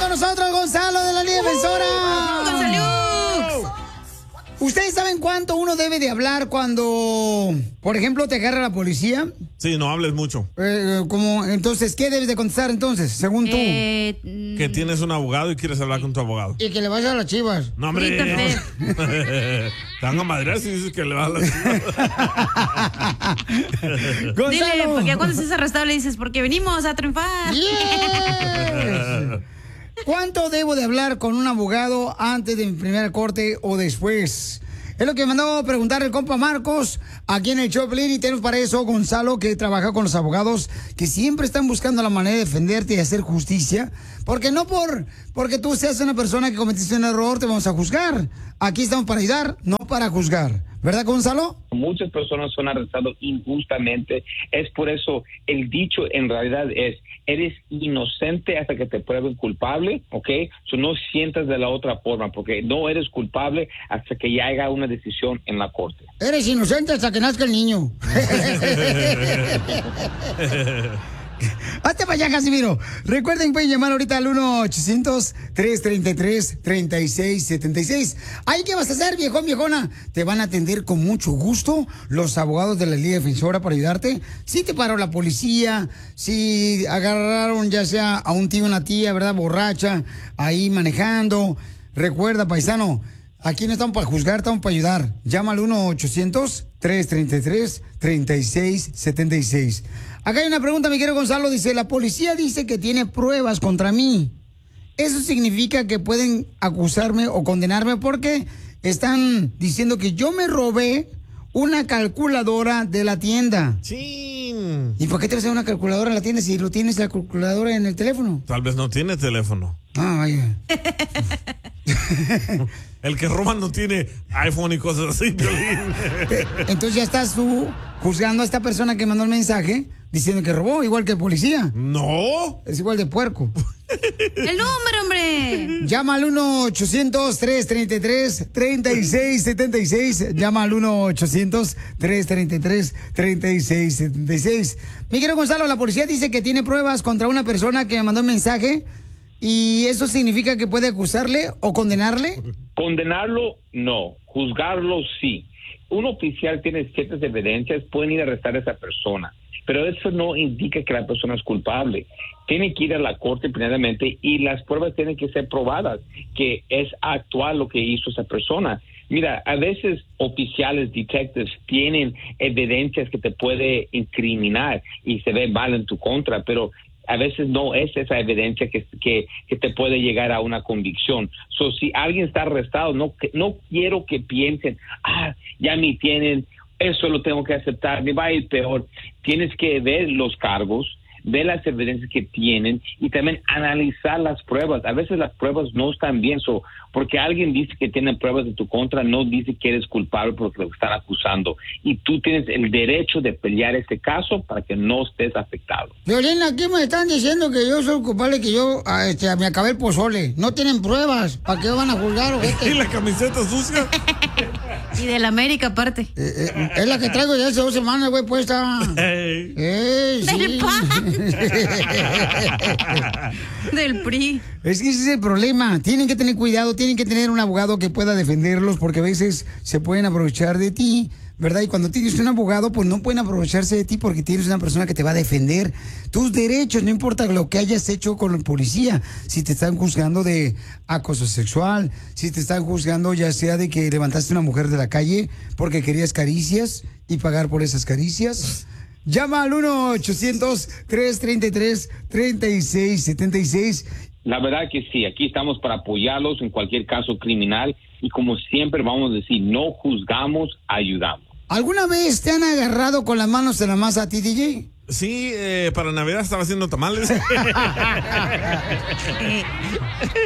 con nosotros Gonzalo de la Liga Defensora. ¡Gonzalo! ¿Ustedes saben cuánto uno debe de hablar cuando, por ejemplo, te agarra la policía? Sí, no hables mucho. Entonces, ¿qué debes de contestar entonces, según tú? Que tienes un abogado y quieres hablar con tu abogado. Y que le vayas a las Chivas. No, hombre. Te van a madrear si dices que le vas a las Chivas. Dile, porque cuando estés arrestado le dices, porque venimos a triunfar. Yes. ¿Cuánto debo de hablar con un abogado antes de mi primera corte o después? Es lo que me mandó a preguntar el compa Marcos aquí en el Choplin, y tenemos para eso Gonzalo, que trabaja con los abogados que siempre están buscando la manera de defenderte y hacer justicia, porque no porque tú seas una persona que cometiste un error te vamos a juzgar. Aquí estamos para ayudar, no para juzgar. ¿Verdad, Gonzalo? Muchas personas son arrestadas injustamente. Es por eso el dicho en realidad es: eres inocente hasta que te prueben culpable, ¿ok? No sientas de la otra forma, porque no eres culpable hasta que ya haya una decisión en la corte. Eres inocente hasta que nazca el niño. Hazte para allá, Casimiro. Recuerden, pueden llamar ahorita al 1-800-333-3676. ¿Ahí qué vas a hacer, viejón, viejona? Te van a atender con mucho gusto los abogados de la Liga Defensora para ayudarte. Si te paró la policía, si agarraron ya sea a un tío o una tía, ¿verdad? Borracha, ahí manejando. Recuerda, paisano, aquí no estamos para juzgar, estamos para ayudar. Llama al 1-800-333-3676. Acá hay una pregunta, mi querido Gonzalo. Dice, la policía dice que tiene pruebas contra mí. ¿Eso significa que pueden acusarme o condenarme? Porque están diciendo que yo me robé una calculadora de la tienda. ¡Chin! ¿Y por qué traes una calculadora en la tienda si lo tienes la calculadora en el teléfono? Tal vez no tiene teléfono. Ah, vaya. El que roba no tiene iPhone y cosas así. Entonces ya estás tú juzgando a esta persona que mandó el mensaje diciendo que robó, igual que el policía. No. Es igual de puerco. ¡El número, hombre! Llama al 1-800-333-3676. Llama al 1-800-333-3676. Mi querido Gonzalo, la policía dice que tiene pruebas contra una persona que me mandó un mensaje. ¿Y eso significa que puede acusarle o condenarle? Condenarlo, no. Juzgarlo, sí. Un oficial tiene ciertas evidencias, pueden ir a arrestar a esa persona, pero eso no indica que la persona es culpable. Tiene que ir a la corte primeramente y las pruebas tienen que ser probadas, que es actual lo que hizo esa persona. Mira, a veces oficiales, detectives, tienen evidencias que te puede incriminar y se ve mal en tu contra, pero a veces no es esa evidencia que te puede llegar a una convicción. Si alguien está arrestado, no quiero que piensen, ya me tienen, eso lo tengo que aceptar, me va a ir peor. Tienes que ver los cargos, ver las evidencias que tienen y también analizar las pruebas. A veces las pruebas no están bien, porque alguien dice que tiene pruebas de tu contra, no dice que eres culpable porque lo están acusando. Y tú tienes el derecho de pelear este caso para que no estés afectado. Violina, aquí me están diciendo que yo soy culpable, que yo me acabé el pozole. No tienen pruebas. ¿Para qué van a juzgar, ojete? ¿Y la camiseta sucia? Y de la América, aparte. Es la que traigo ya hace 2 semanas, güey, puesta. Hey. Sí. Del PAN. Del PRI. Es que ese es el problema. Tienen que tener cuidado, tienen que tener un abogado que pueda defenderlos, porque a veces se pueden aprovechar de ti, ¿verdad? Y cuando tienes un abogado, pues no pueden aprovecharse de ti porque tienes una persona que te va a defender tus derechos, no importa lo que hayas hecho con la policía. Si te están juzgando de acoso sexual, si te están juzgando ya sea de que levantaste a una mujer de la calle porque querías caricias y pagar por esas caricias. Llama al 1-800-333-3676. La verdad que sí, aquí estamos para apoyarlos en cualquier caso criminal y como siempre vamos a decir, no juzgamos, ayudamos. ¿Alguna vez te han agarrado con las manos en la masa a ti, DJ? Sí, para Navidad estaba haciendo tamales.